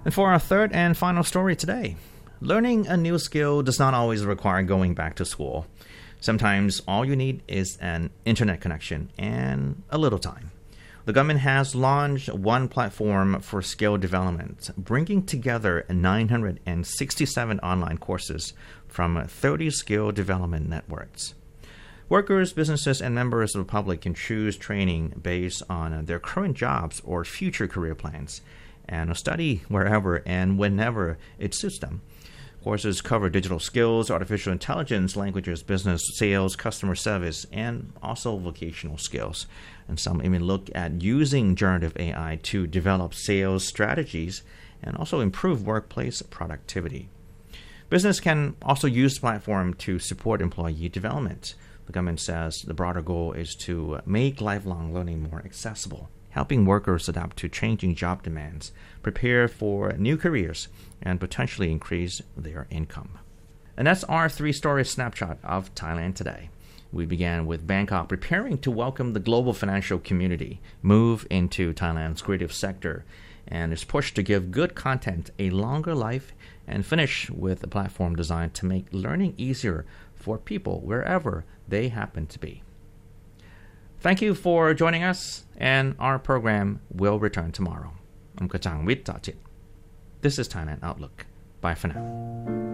And for our third and final story today, learning a new skill does not always require going back to school. Sometimes all you need is an internet connection and a little time. The government has launched one platform for skill development, bringing together 967 online courses from 30 skill development networks. Workers, businesses, and members of the public can choose training based on their current jobs or future career plans, and study wherever and whenever it suits them. Courses cover digital skills, artificial intelligence, languages, business, sales, customer service, and also vocational skills. And some even look at using generative AI to develop sales strategies and also improve workplace productivity. Business can also use the platform to support employee development. The government says the broader goal is to make lifelong learning more accessible, helping workers adapt to changing job demands, prepare for new careers, and potentially increase their income. And that's our three-story snapshot of Thailand today. We began with Bangkok preparing to welcome the global financial community, move into Thailand's creative sector, and its push to give good content a longer life, and finish with a platform designed to make learning easier for people wherever they happen to be. Thank you for joining us, and our program will return tomorrow. I'm Kachang Wittachit. This is Thailand Outlook. Bye for now.